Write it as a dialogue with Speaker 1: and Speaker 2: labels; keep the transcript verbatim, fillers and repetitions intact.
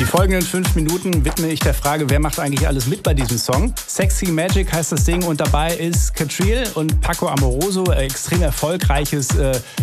Speaker 1: folgenden fünf Minuten widme ich der Frage, wer macht eigentlich alles mit bei diesem Song. Sexy Magic heißt das Ding und dabei ist Catriel und Paco Amoroso, extrem erfolgreiches äh,